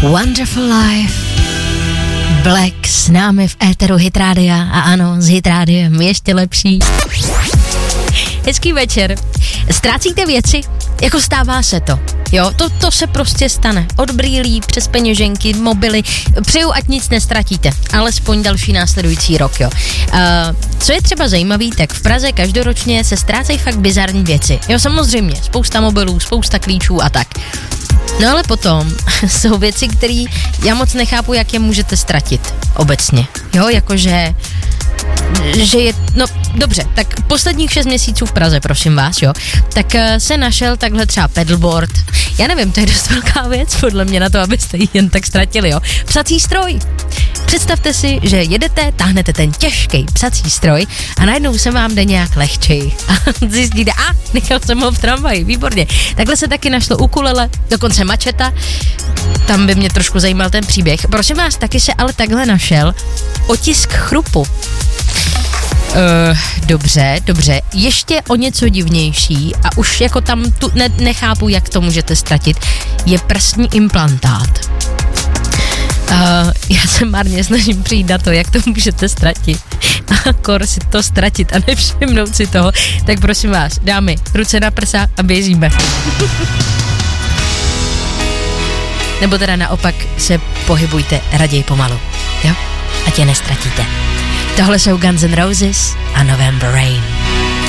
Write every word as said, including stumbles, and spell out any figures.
Wonderful Life. Black s námi v éteru Hit Rádia a ano, s Hit Rádiem ještě lepší. Hezký večer. Ztrácíte věci? Jako stává se to. Jo, to, to se prostě stane. Od brýlí přes peněženky, mobily. Přeju, ať nic nestratíte. Alespoň další následující rok, jo. Uh, co je třeba zajímavý, tak v Praze každoročně se ztrácejí fakt bizarní věci. Jo, samozřejmě. Spousta mobilů, spousta klíčů a tak. No ale potom jsou věci, které já moc nechápu, jak je můžete ztratit obecně. Jo, jakože že je, no dobře, tak posledních šest měsíců v Praze, prosím vás, jo, tak uh, se našel takhle třeba pedalboard, já nevím, to je dost velká věc podle mě na to, abyste ji jen tak ztratili, jo, psací stroj. Představte si, že jedete, táhnete ten těžký psací stroj a najednou se vám jde nějak lehčej a zjistíte, a nechal jsem ho v tramvaji, výborně. Takhle se taky našlo ukulele, dokonce mačeta, tam by mě trošku zajímal ten příběh. Prosím vás, taky se ale takhle našel otisk chrupu. Uh, dobře, dobře, ještě o něco divnější a už jako tam tu ne, nechápu, jak to můžete ztratit, je prstní implantát. Uh, já se marně snažím přijít na to, jak to můžete ztratit a kor si to ztratit a nevšimnout si toho, tak prosím vás, dámy, ruce na prsa a běžíme. Nebo teda naopak se pohybujte raději pomalu, jo? Ať je nestratíte. Tohle jsou Guns N' Roses a November Rain.